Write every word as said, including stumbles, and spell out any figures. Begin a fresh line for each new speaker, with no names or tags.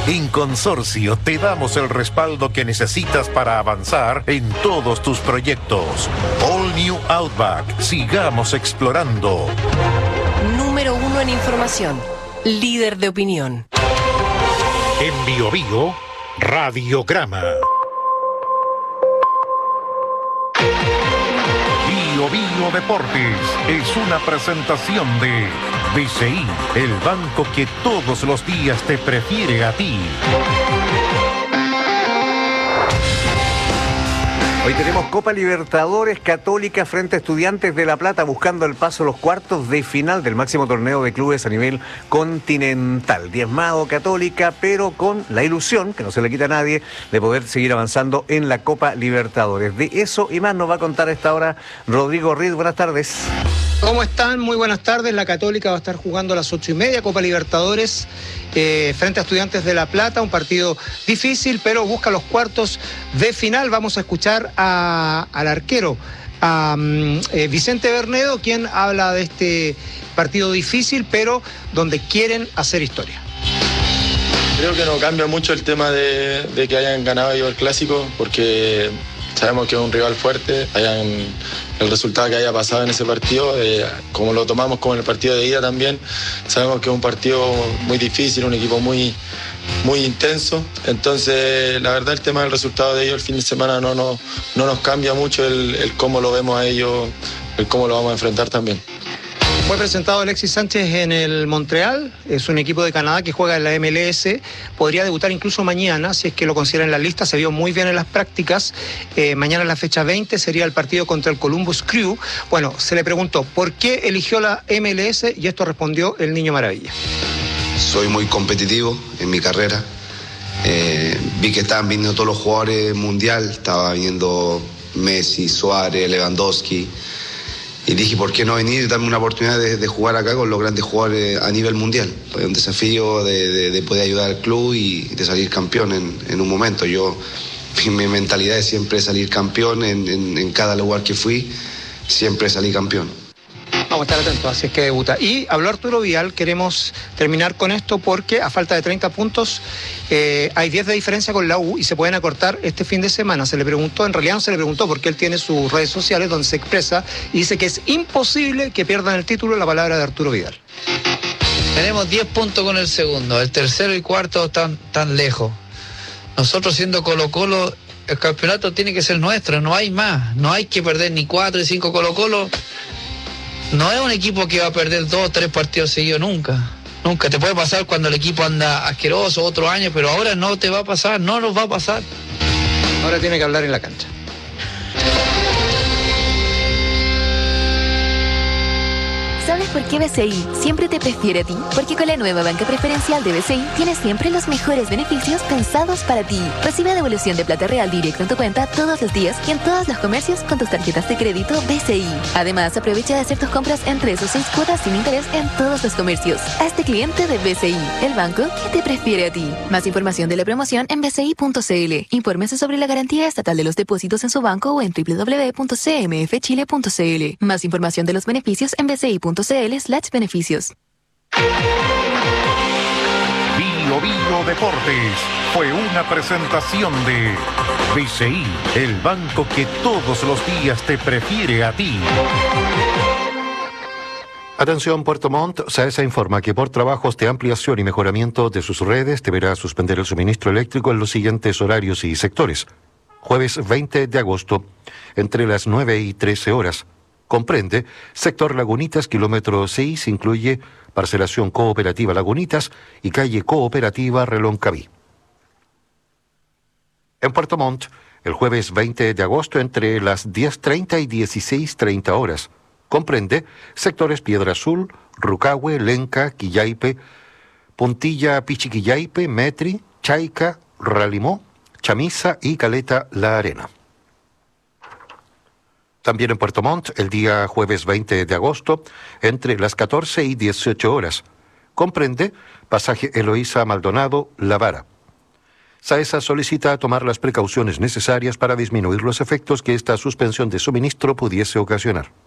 En Consorcio te damos el respaldo que necesitas para avanzar en todos tus proyectos. All New Outback. Sigamos explorando.
Número uno en información. Líder de opinión.
En Bio Bio, Radiograma. Bio Bio Deportes es una presentación de B C I, el banco que todos los días te prefiere a ti.
Hoy tenemos Copa Libertadores, Católica frente a Estudiantes de La Plata, buscando el paso a los cuartos de final del máximo torneo de clubes a nivel continental. Diezmado Católica, pero con la ilusión, que no se le quita a nadie, de poder seguir avanzando en la Copa Libertadores. De eso y más nos va a contar a esta hora Rodrigo Riz. Buenas tardes.
¿Cómo están? Muy buenas tardes. La Católica va a estar jugando a las ocho y media, Copa Libertadores, eh, frente a Estudiantes de La Plata. Un partido difícil, pero busca los cuartos de final. Vamos a escuchar a, al arquero, a eh, Vicente Bernedo, quien habla de este partido difícil, pero donde quieren hacer historia.
Creo que no cambia mucho el tema de, de que hayan ganado ellos el Clásico, porque sabemos que es un rival fuerte. Hayan, el resultado que haya pasado en ese partido, eh, como lo tomamos como en el partido de ida también, sabemos que es un partido muy difícil, un equipo muy, muy intenso. Entonces, la verdad, el tema del resultado de ellos el fin de semana no, no, no nos cambia mucho el, el cómo lo vemos a ellos, el cómo lo vamos a enfrentar también.
Fue presentado Alexis Sánchez en el Montreal, es un equipo de Canadá que juega en la M L S, podría debutar incluso mañana, si es que lo consideran en la lista, se vio muy bien en las prácticas. Eh, mañana en la fecha veinte sería el partido contra el Columbus Crew. Bueno, se le preguntó, ¿por qué eligió la M L S? Y esto respondió el Niño Maravilla.
Soy muy competitivo en mi carrera, eh, vi que estaban viniendo todos los jugadores mundial, estaba viniendo Messi, Suárez, Lewandowski, y dije, ¿por qué no venir y darme una oportunidad de, de jugar acá con los grandes jugadores a nivel mundial? Fue un desafío de, de, de poder ayudar al club y de salir campeón en, en un momento. Yo, mi mentalidad es siempre salir campeón en, en, en cada lugar que fui, siempre salí campeón.
Vamos a estar atentos, así es que debuta. Y habló Arturo Vidal, queremos terminar con esto porque a falta de treinta puntos eh, hay diez de diferencia con la U y se pueden acortar este fin de semana. Se le preguntó, en realidad no se le preguntó porque él tiene sus redes sociales donde se expresa y dice que es imposible que pierdan el título. La palabra de Arturo Vidal.
Tenemos diez puntos con el segundo, el tercero y cuarto tan, tan lejos. Nosotros siendo Colo-Colo, el campeonato tiene que ser nuestro, no hay más, no hay que perder ni cuatro ni cinco Colo-Colo. No es un equipo que va a perder dos o tres partidos seguidos nunca. Nunca. Te puede pasar cuando el equipo anda asqueroso otro año, pero ahora no te va a pasar, no nos va a pasar.
Ahora tiene que hablar en la cancha.
¿Sabes por qué B C I siempre te prefiere a ti? Porque con la nueva banca preferencial de B C I tienes siempre los mejores beneficios pensados para ti. Recibe devolución de plata real directo en tu cuenta todos los días y en todos los comercios con tus tarjetas de crédito B C I. Además, aprovecha de hacer tus compras en tres o seis cuotas sin interés en todos los comercios. Hazte cliente de B C I, el banco que te prefiere a ti. Más información de la promoción en b c i punto c l. Infórmese sobre la garantía estatal de los depósitos en su banco o en w w w punto c m f chile punto c l. Más información de los beneficios en b c i punto c l slash beneficios.
Bio Bio Deportes fue una presentación de B C I, el banco que todos los días te prefiere a ti.
Atención Puerto Montt, SAESA informa que por trabajos de ampliación y mejoramiento de sus redes deberá suspender el suministro eléctrico en los siguientes horarios y sectores. Jueves veinte de agosto, entre las nueve y trece horas. Comprende sector Lagunitas, kilómetro seis, incluye parcelación cooperativa Lagunitas y calle cooperativa Reloncaví. En Puerto Montt, el jueves veinte de agosto, entre las diez treinta y dieciséis treinta horas. Comprende sectores Piedra Azul, Rucahue, Lenca, Quillaipe, Puntilla, Pichiquillaipe, Metri, Chaica, Ralimó, Chamisa y Caleta La Arena. También en Puerto Montt, el día jueves veinte de agosto, entre las catorce y dieciocho horas. Comprende pasaje Eloísa Maldonado, La Vara. SAESA solicita tomar las precauciones necesarias para disminuir los efectos que esta suspensión de suministro pudiese ocasionar.